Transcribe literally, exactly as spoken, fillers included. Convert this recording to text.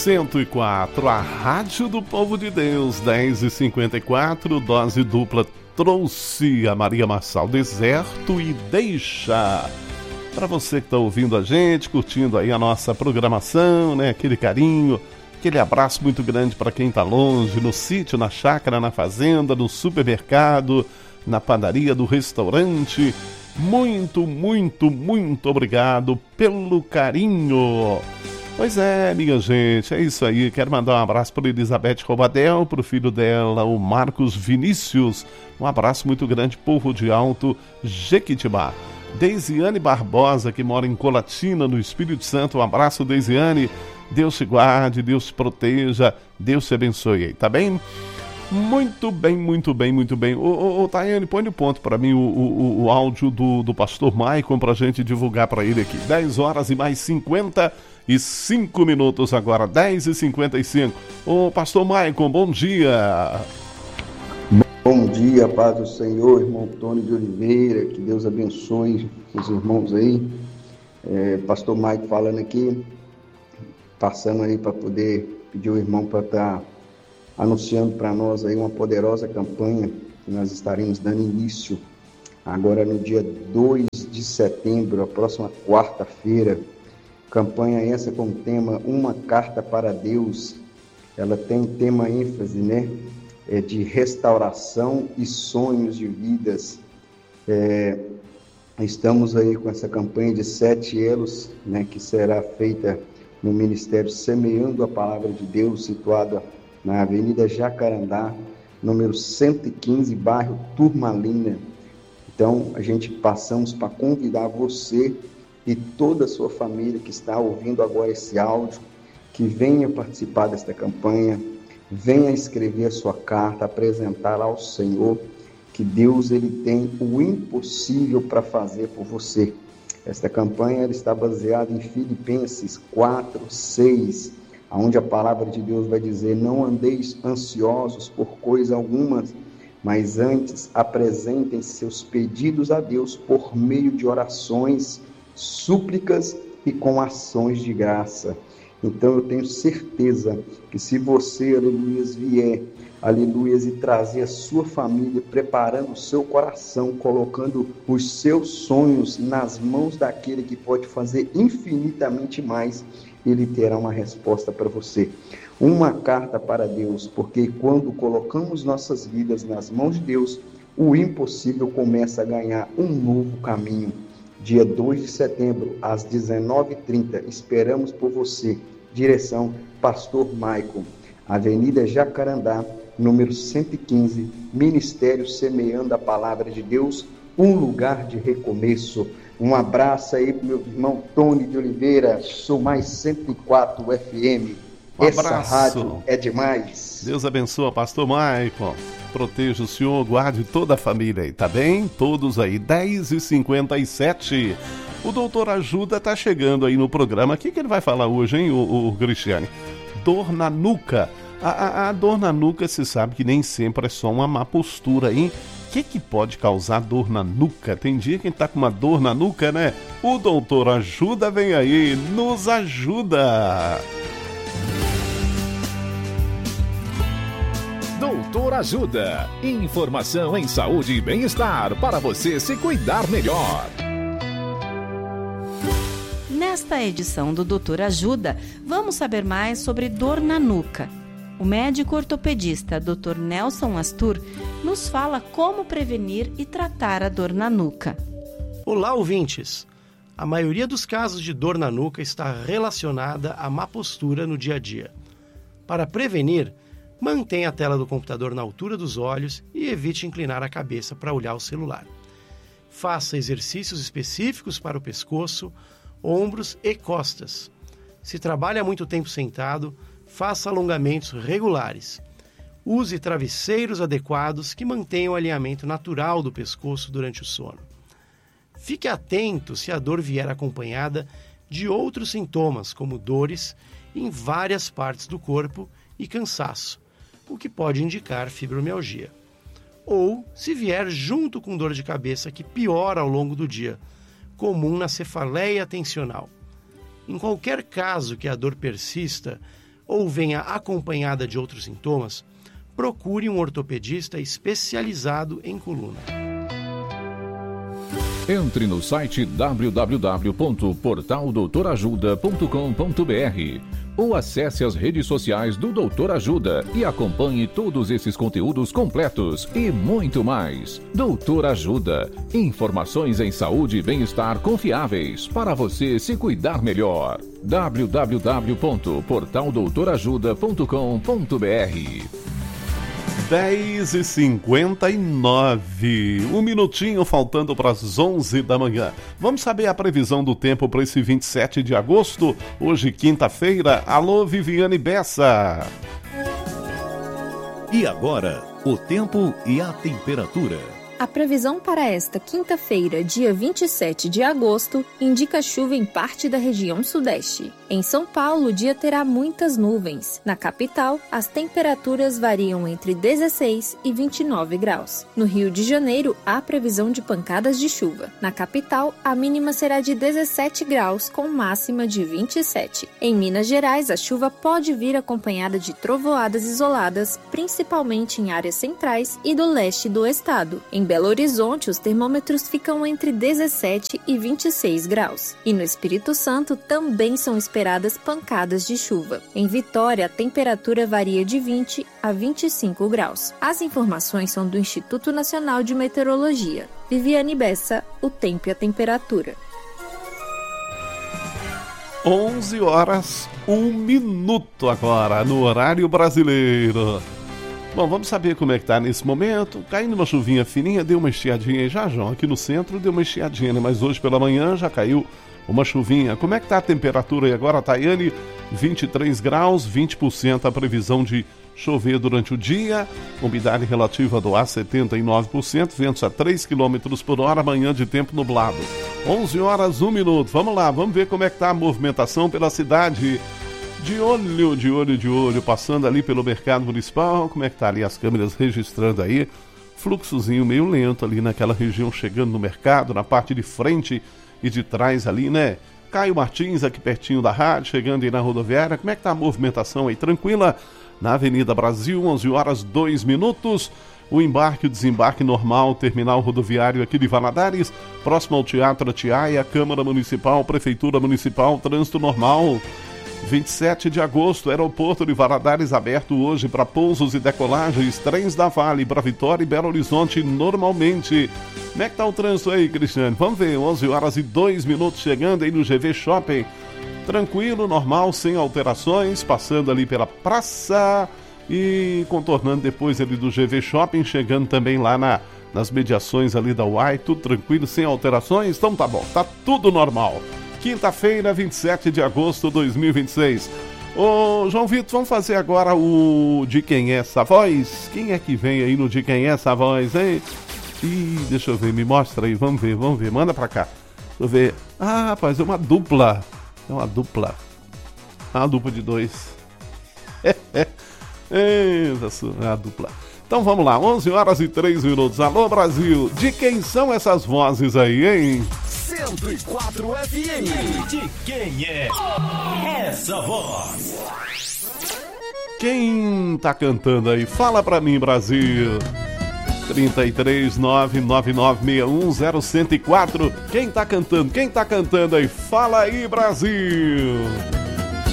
cento e quatro, a Rádio do Povo de Deus, dez e cinquenta e quatro, dose dupla trouxe a Maria Marçal, Deserto e Deixa. Para você que está ouvindo a gente, curtindo aí a nossa programação, né? Aquele carinho, aquele abraço muito grande para quem está longe, no sítio, na chácara, na fazenda, no supermercado, na padaria, do restaurante. Muito, muito, muito obrigado pelo carinho. Pois é, minha gente, é isso aí. Quero mandar um abraço para Elizabeth Robadel, para o filho dela, o Marcos Vinícius. Um abraço muito grande, povo de Alto Jequitibá. Deisiane Barbosa, que mora em Colatina, no Espírito Santo. Um abraço, Deisiane. Deus te guarde, Deus te proteja, Deus te abençoe aí, tá bem? Muito bem, muito bem, muito bem. Ô, ô, ô Tayane, põe no ponto para mim o, o, o áudio do, do pastor Maicon pra gente divulgar para ele aqui. dez horas e mais cinquenta e cinco minutos agora, dez e cinquenta e cinco. Ô pastor Maicon, bom dia. Bom dia, paz do Senhor, irmão Tony de Oliveira, que Deus abençoe os irmãos aí. É, pastor Maicon falando aqui, passando aí para poder pedir o irmão para estar anunciando para nós aí uma poderosa campanha que nós estaremos dando início agora no dia dois de setembro, a próxima quarta-feira. Campanha essa com o tema Uma Carta para Deus. Ela tem tema ênfase, né? É de restauração e sonhos de vidas. É, estamos aí com essa campanha de sete elos, né? Que será feita no Ministério Semeando a Palavra de Deus, situada na Avenida Jacarandá, número cento e quinze, bairro Turmalina. Então, a gente passamos para convidar você e toda a sua família que está ouvindo agora esse áudio, que venha participar desta campanha, venha escrever a sua carta, apresentá-la ao Senhor, que Deus ele tem o impossível para fazer por você. Esta campanha ela está baseada em Filipenses quatro, seis, onde a palavra de Deus vai dizer: não andeis ansiosos por coisa alguma, mas antes apresentem seus pedidos a Deus por meio de orações, súplicas e com ações de graça. Então eu tenho certeza que se você, aleluia, vier, aleluia, e trazer a sua família, preparando o seu coração, colocando os seus sonhos nas mãos daquele que pode fazer infinitamente mais, ele terá uma resposta para você. Uma carta para Deus, porque quando colocamos nossas vidas nas mãos de Deus, o impossível começa a ganhar um novo caminho. Dia dois de setembro, às dezenove e trinta, esperamos por você. Direção Pastor Maicon, Avenida Jacarandá, número cento e quinze, Ministério Semeando a Palavra de Deus, um lugar de recomeço. Um abraço aí pro meu irmão Tony de Oliveira, sou mais cento e quatro F M. Um Essa abraço. rádio é demais. Deus abençoe, pastor Maicon. Proteja o senhor, guarde toda a família aí, tá bem? Todos aí, dez e cinquenta e sete. O doutor Ajuda tá chegando aí no programa. O que, que ele vai falar hoje, hein, o, o Cristiane? Dor na nuca. A, a, a dor na nuca, você sabe que nem sempre é só uma má postura, hein? O que, que pode causar dor na nuca? Tem dia que a gente tá com uma dor na nuca, né? O doutor Ajuda vem aí, nos ajuda! Doutor Ajuda. Informação em saúde e bem-estar para você se cuidar melhor. Nesta edição do Doutor Ajuda, vamos saber mais sobre dor na nuca. O médico ortopedista doutor Nelson Astur nos fala como prevenir e tratar a dor na nuca. Olá, ouvintes! A maioria dos casos de dor na nuca está relacionada à má postura no dia a dia. Para prevenir, mantenha a tela do computador na altura dos olhos e evite inclinar a cabeça para olhar o celular. Faça exercícios específicos para o pescoço, ombros e costas. Se trabalha muito tempo sentado, faça alongamentos regulares. Use travesseiros adequados que mantenham o alinhamento natural do pescoço durante o sono. Fique atento se a dor vier acompanhada de outros sintomas, como dores em várias partes do corpo e cansaço, o que pode indicar fibromialgia. Ou se vier junto com dor de cabeça que piora ao longo do dia, comum na cefaleia tensional. Em qualquer caso que a dor persista, ou venha acompanhada de outros sintomas, procure um ortopedista especializado em coluna. Entre no site w w w ponto portal doutor ajuda ponto com ponto b r ou acesse as redes sociais do Doutor Ajuda e acompanhe todos esses conteúdos completos e muito mais. Doutor Ajuda. Informações em saúde e bem-estar confiáveis para você se cuidar melhor. w w w ponto portal doutor ajuda ponto com ponto b r dez e cinquenta e nove, um minutinho faltando para as onze da manhã. Vamos saber a previsão do tempo para esse vinte e sete de agosto, hoje quinta-feira. Alô, Viviane Bessa. E agora, o tempo e a temperatura. A previsão para esta quinta-feira, dia vinte e sete de agosto, indica chuva em parte da região sudeste. Em São Paulo, o dia terá muitas nuvens. Na capital, as temperaturas variam entre dezesseis e vinte e nove graus. No Rio de Janeiro, há previsão de pancadas de chuva. Na capital, a mínima será de dezessete graus, com máxima de vinte e sete. Em Minas Gerais, a chuva pode vir acompanhada de trovoadas isoladas, principalmente em áreas centrais e do leste do estado. Em Belo Horizonte, os termômetros ficam entre dezessete e vinte e seis graus. E no Espírito Santo também são esperadas pancadas de chuva. Em Vitória, a temperatura varia de vinte a vinte e cinco graus. As informações são do Instituto Nacional de Meteorologia. Viviane Bessa, o tempo e a temperatura. onze horas, um minuto agora, no horário brasileiro. Bom, vamos saber como é que tá nesse momento. Caindo uma chuvinha fininha, deu uma estiadinha aí já, João. Aqui no centro deu uma estiadinha, né? Mas hoje pela manhã já caiu uma chuvinha. Como é que tá a temperatura aí agora, Tayane? vinte e três graus, vinte por cento a previsão de chover durante o dia. Umidade relativa do ar, setenta e nove por cento. Ventos a três quilômetros por hora, manhã de tempo nublado. onze horas, um minuto. Vamos lá, vamos ver como é que tá a movimentação pela cidade. De olho, de olho, de olho, passando ali pelo mercado municipal, como é que tá ali as câmeras registrando aí, fluxozinho meio lento ali naquela região, chegando no mercado, na parte de frente e de trás ali, né? Caio Martins, aqui pertinho da rádio, chegando aí na rodoviária, como é que tá a movimentação aí? Tranquila? Na Avenida Brasil, onze horas, dois minutos, o embarque e o desembarque normal, terminal rodoviário aqui de Valadares, próximo ao Teatro Atiaia, Câmara Municipal, Prefeitura Municipal, trânsito normal. vinte e sete de agosto, aeroporto de Valadares aberto hoje para pousos e decolagens, trens da Vale para Vitória e Belo Horizonte normalmente. Como é que tá o trânsito aí, Cristiane? Vamos ver, onze horas e dois minutos chegando aí no G V Shopping. Tranquilo, normal, sem alterações, passando ali pela praça e contornando depois ali do G V Shopping, chegando também lá na, nas mediações ali da U A I, tudo tranquilo, sem alterações. Então tá bom, tá tudo normal. Quinta-feira, vinte e sete de agosto de dois mil e vinte e seis. Ô, João Vitor, vamos fazer agora o De Quem É Essa Voz? Quem é que vem aí no De Quem É Essa Voz, hein? Ih, deixa eu ver, me mostra aí, vamos ver, vamos ver, manda pra cá. Deixa eu ver. Ah, rapaz, é uma dupla. É uma dupla. É uma dupla de dois. É, é. É a dupla. Então vamos lá, onze horas e três minutos. Alô, Brasil, de quem são essas vozes aí, hein? cento e quatro F M. De quem é essa voz? Quem tá cantando aí? Fala pra mim, Brasil. trinta e três, nove nove nove seis um zero um zero quatro. Quem tá cantando? Quem tá cantando aí? Fala aí, Brasil.